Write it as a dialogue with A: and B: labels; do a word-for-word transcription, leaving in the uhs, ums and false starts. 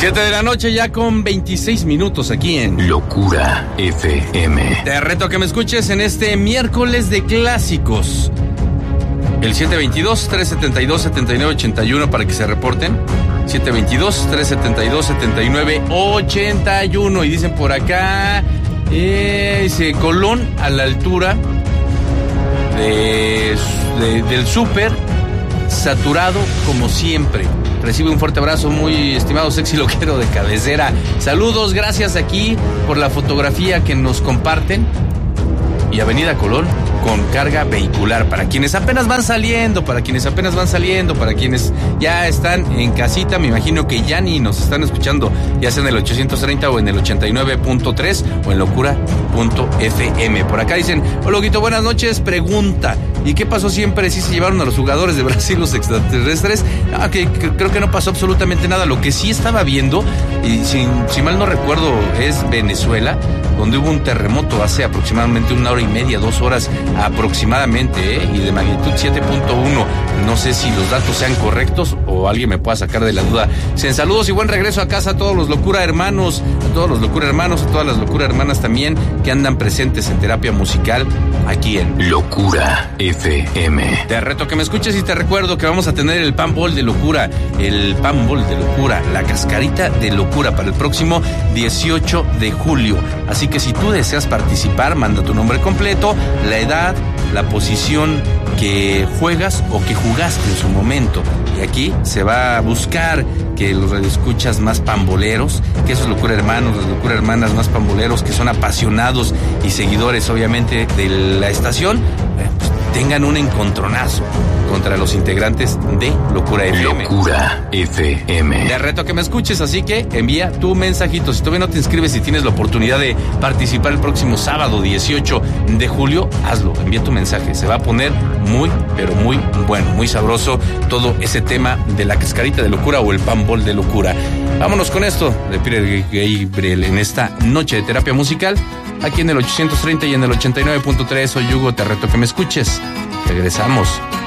A: siete de la noche ya con veintiséis minutos aquí en
B: Locura F M.
A: Te reto a que me escuches en este miércoles de clásicos. El siete veintidós, trescientos setenta y dos, setenta y nueve ochenta y uno para que se reporten. siete veintidós, trescientos setenta y dos, setenta y nueve ochenta y uno. Y dicen por acá, eh, dice Colón a la altura de, de, del súper, saturado como siempre. Recibe un fuerte abrazo, muy estimado sexy loquero de cabecera. Saludos, gracias aquí por la fotografía que nos comparten. Y Avenida Colón con carga vehicular. Para quienes apenas van saliendo, para quienes apenas van saliendo, para quienes ya están en casita, me imagino que ya ni nos están escuchando, ya sea en el ochocientos treinta o en el ochenta y nueve punto tres o en locura punto f m. Por acá dicen, hola Loquito, buenas noches, pregunta, ¿y qué pasó siempre si se llevaron a los jugadores de Brasil los extraterrestres? No, que, que creo que no pasó absolutamente nada. Lo que sí estaba viendo, y si, si mal no recuerdo, es Venezuela, donde hubo un terremoto hace aproximadamente una hora y media, dos horas aproximadamente, ¿eh? Y de magnitud siete punto uno. No sé si los datos sean correctos o alguien me pueda sacar de la duda. Sean saludos y buen regreso a casa a todos los locura hermanos, a todos los locura hermanos, a todas las locura hermanas también que andan presentes en terapia musical aquí en
B: Locura F M.
A: Te reto que me escuches y te recuerdo que vamos a tener el Pan Ball de locura, el Pan Ball de locura, la cascarita de locura para el próximo dieciocho de julio. Así que si tú deseas participar, manda tu nombre completo, la edad, la posición que juegas o que jugaste en su momento. Y aquí se va a buscar que los radioescuchas más pamboleros, que esos locura hermanos, las locura hermanas más pamboleros, que son apasionados y seguidores obviamente de la estación, eh, pues, tengan un encontronazo contra los integrantes de Locura F M.
B: Locura F M.
A: Te reto a que me escuches, así que envía tu mensajito. Si todavía no te inscribes y tienes la oportunidad de participar el próximo sábado dieciocho de julio, hazlo, envía tu mensaje. Se va a poner muy, pero muy bueno, muy sabroso todo ese tema de la cascarita de locura o el Pan Ball de locura. Vámonos con esto de Peter Gabriel en esta noche de terapia musical, aquí en el ochocientos treinta y en el ochenta y nueve punto tres. Soy Hugo, te reto a que me escuches. Regresamos.